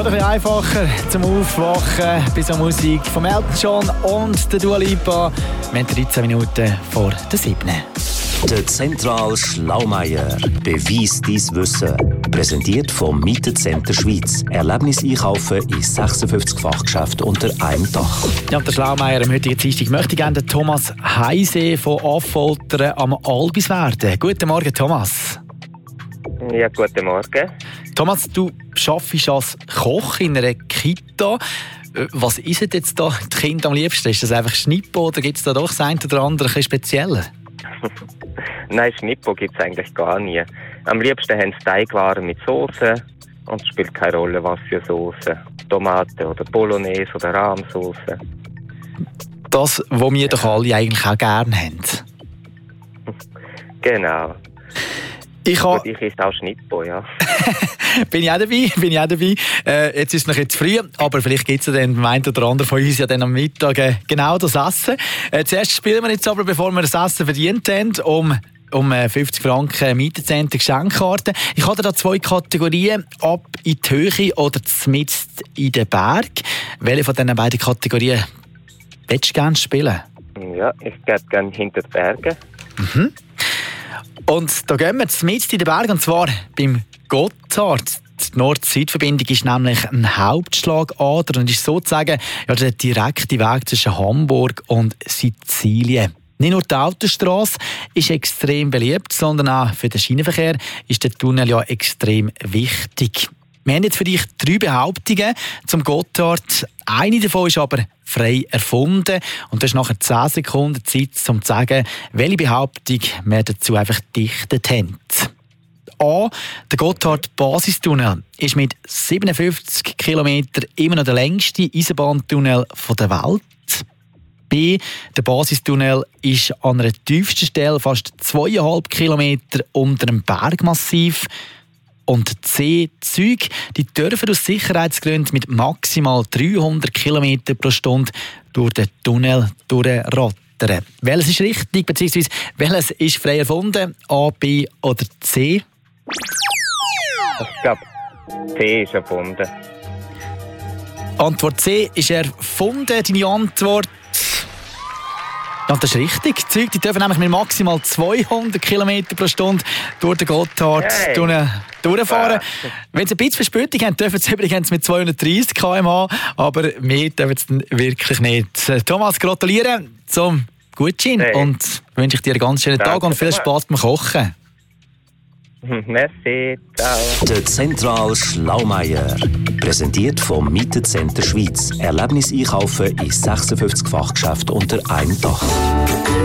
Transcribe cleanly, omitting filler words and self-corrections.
Geht ein bisschen einfacher zum Aufwachen bei so Musik von Elton John und der Dua Lipa. Wir haben 13 Minuten vor der 7. Der Zentral Schlaumeier. Beweis dein Wissen. Präsentiert vom Mietencenter Schweiz. Erlebnis einkaufen in 56 Fachgeschäften unter einem Dach. Ja, der Schlaumeier am heutigen Dienstag möchte gerne den Thomas Heise von Affoltern am Albis werden. Guten Morgen, Thomas. Ja, guten Morgen. Thomas, du arbeitest als Koch in einer Kita. Was ist jetzt da die Kinder am liebsten? Ist das einfach Schnippo oder gibt es da doch das eine oder andere ein bisschen speziell? Nein, Schnippo gibt es eigentlich gar nie. Am liebsten haben sie Teigwaren mit Soße und es spielt keine Rolle, was für Soße. Tomate oder Bolognese oder Rahmsoße. Das, was wir doch alle eigentlich auch gerne haben. Genau. Ich esse auch Schnippo, ja. bin ich auch dabei. Jetzt ist es noch jetzt früh, aber vielleicht gibt es ja den einen oder anderen von uns ja dann am Mittag genau das Essen. Zuerst spielen wir jetzt aber, bevor wir das Essen verdient haben, um 50 Franken Mietencenter Geschenkkarte. Ich habe da 2 Kategorien, ab in die Höhe oder mitten in den Berg. Welche von diesen beiden Kategorien willst du gerne spielen? Ja, ich gehe gerne hinter die Berge. Mhm. Und da gehen wir mitten in den Bergen, und zwar beim Gotthard. Die Nord-Süd-Verbindung ist nämlich ein Hauptschlagader und ist sozusagen der direkte Weg zwischen Hamburg und Sizilien. Nicht nur die Autostrasse ist extrem beliebt, sondern auch für den Schienenverkehr ist der Tunnel ja extrem wichtig. Wir haben jetzt für dich 3 Behauptungen zum Gotthard. Eine davon ist aber frei erfunden und du hast nachher 10 Sekunden Zeit, um zu sagen, welche Behauptung wir dazu einfach gedichtet haben. A. Der Gotthard-Basistunnel ist mit 57 km immer noch der längste Eisenbahntunnel der Welt. B. Der Basistunnel ist an einer tiefsten Stelle fast 2,5 km unter dem Bergmassiv. Und C. Züge, die dürfen aus Sicherheitsgründen mit maximal 300 km pro Stunde durch den Tunnel durchrattern. Welches ist richtig, beziehungsweise welches ist frei erfunden? A, B oder C? Ich glaube, C ist erfunden. Antwort C ist erfunden. Deine Antwort? Ja, das ist richtig. Die Züge dürfen nämlich mit maximal 200 km pro Stunde durch den Gotthard-Tunnel durchfahren. Wenn sie ein bisschen Verspätung haben, dürfen sie übrigens mit 230 km/h, aber wir dürfen es dann wirklich nicht. Thomas, gratuliere zum Gutschein und wünsche ich dir einen ganz schönen Tag und viel Spass beim Kochen. Merci, ciao. Der Zentral Schlaumeier. Präsentiert vom Mietencenter Schweiz. Erlebnis einkaufen in 56 Fachgeschäften unter einem Dach.